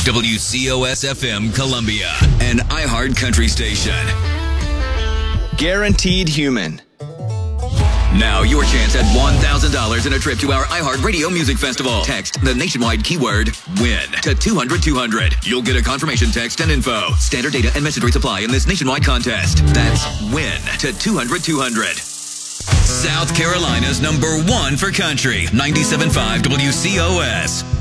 WCOS FM Columbia, an iHeart country station. Guaranteed Human. Now your chance at $1,000 and a trip to our iHeart Radio Music Festival. Text the nationwide keyword WIN to 200-200. You'll get a confirmation text and info. Standard data and message rates apply in this nationwide contest. That's WIN to 200-200. South Carolina's #1 for country, 97.5 WCOS.